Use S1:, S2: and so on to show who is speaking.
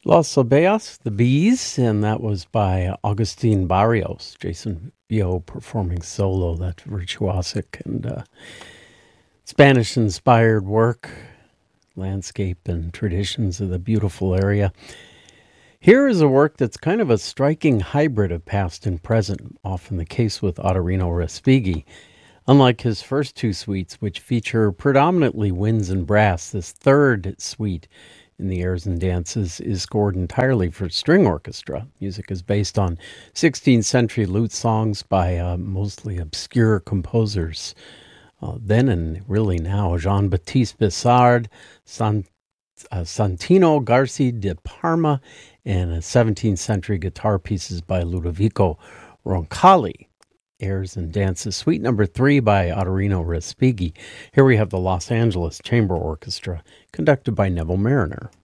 S1: Los Obeas, The Bees, and that was by Agustin Barrios. Jason Vio performing solo, that virtuosic and Spanish-inspired work, landscape and traditions of the beautiful area. Here is a work that's kind of a striking hybrid of past and present, often the case with Ottorino Respighi. Unlike his first two suites, which feature predominantly winds and brass, this third suite in the Airs and Dances is scored entirely for string orchestra. Music is based on 16th century lute songs by mostly obscure composers. Then and really now, Jean-Baptiste Bissard, Santino Garci de Parma, and 17th century guitar pieces by Ludovico Roncalli. Airs and Dances, Suite Number 3 by Ottorino Respighi. Here we have the Los Angeles Chamber Orchestra, conducted by Neville Mariner.